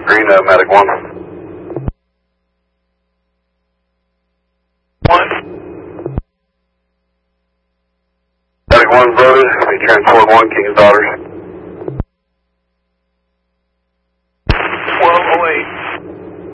Green, Medic 1. 1. Medic 1 voted. We transport 1, King's Daughters.